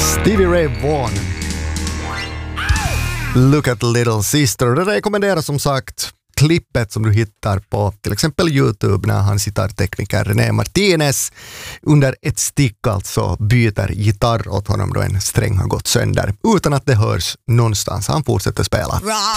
Stevie Ray Vaughan. Look at Little Sister. Det rekommenderar som sagt klippet som du hittar på till exempel YouTube när han sitartekniker René Martinez under ett stick alltså byter gitarr åt honom då en sträng har gått sönder utan att det hörs någonstans. Han fortsätter spela.